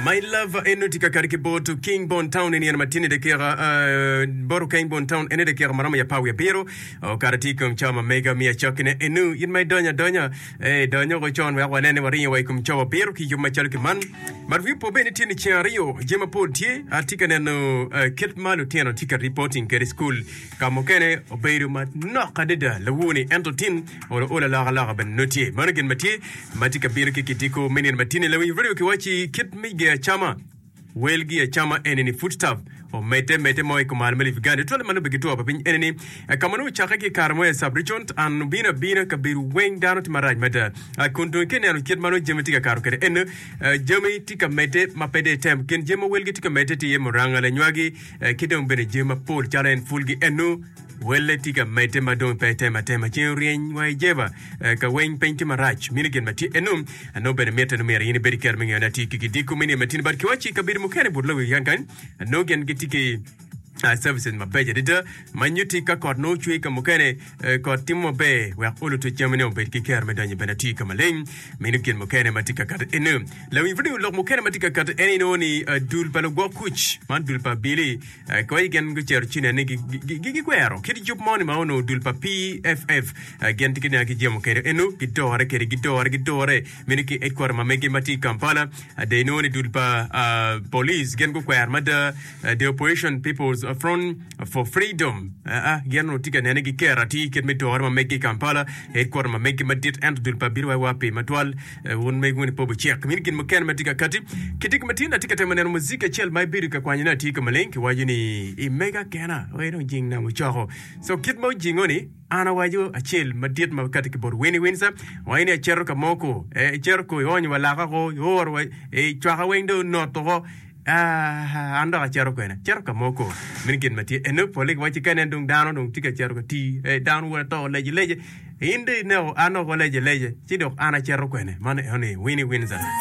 My love enutika kariki botu King Bon Town ni matini de kera boru King Bon Town ene de kera marama ya pawi ya biro o karatika mchama mega mia chokine enu in my donya donya go chon wa wanene wari wa kumchawa biro ki yuma chalki man marvi po beni tini chiario jema po tie atika neno kit malu tiano tika reporting kere school kamokene obeiru mat no kadeda lawuni entotin ola la ben notie managin matie matika biro ki kitiko meni matini lawi video ki wachi kit mige chama welgi chama eneni footstep o mete mo ikumal meli vigande tole manu begitu apapin eneni kamanu chaka ki karmo ya subregion an bina kabiru weng dano timaraj mata kundu kene anu kit manu jematika karo kere en jemi tika mete mapede tem ken jema welgi tika mete ti yemoranga le nywagi kidong bene jema pol chala en fulgi enu welle tika mete madon pete matema chenrien wai jeva ka weng penti marach minigen mati enum no bene meta no meri ni beri kermen yana tiki kidiku mini matin bar kiwachi kabir mukene burlo yangan no gen gitiki services mabeje dida manyuti ka kod no chui ka mukene kod timo be wa ulu to jamene o bet ki kerme danye benati ka maleng minigen mukene matika kat enum la wi video lok mukene matika kat eni no ni dul palo go kuch man dul pa bili ko igen go cher chine ne gi kwero kidi jup moni ma ono dul pa pff gen tikine ki jemo kere enu gidore kere gidore miniki ekwar ma megi mati Kampala de no ni dul pa police gen go kwer mada the operation people's front for freedom gen tika ne gi kera ti ket mitore ma megi Kampala ekwar ma megi madit and dul pa birwa wapi matwal won megi woni pobo check miniki mukene matika kati kitik matina tika temane muzika chel mai birika kwanyina tika malenki wajini mega kena weno jing na muchaho so kit mo jingoni ana waju achel madit ma kati kibor weni wensa waini achero ka moko achero ko yoni wala ka ko yor wa chwa wendo no to anda achero ko na chero ka moko minkin mati eno polik wachi kanen dung dano dung tika chero ka ti down wa to leje inde no ano ko leje chidok ana chero ko ne mane oni weni wensa